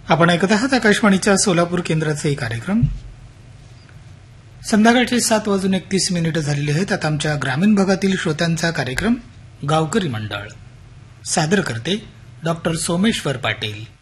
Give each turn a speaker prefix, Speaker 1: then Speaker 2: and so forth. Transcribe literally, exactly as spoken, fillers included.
Speaker 1: आपण ऐकत आहात आकाशवाणीच्या सोलापूर केंद्राचे कार्यक्रम. संध्याकाळचे सात वाजून एकतीस मिनिटं झालेली आहेत. आता आमच्या ग्रामीण भागातील श्रोत्यांचा कार्यक्रम गावकरी मंडळ सादर करते डॉक्टर सोमेश्वर पाटील.